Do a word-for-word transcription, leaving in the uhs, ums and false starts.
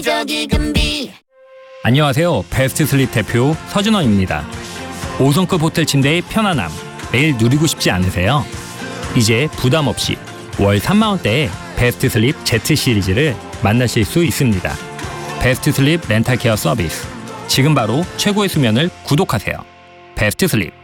저기 금비. 안녕하세요. 베스트 슬립 대표 서준원입니다. 오 성급 호텔 침대의 편안함 매일 누리고 싶지 않으세요? 이제 부담 없이 월 삼만 원대에 베스트 슬립 Z 시리즈를 만나실 수 있습니다. 베스트 슬립 렌탈 케어 서비스. 지금 바로 최고의 수면을 구독하세요. 베스트 슬립.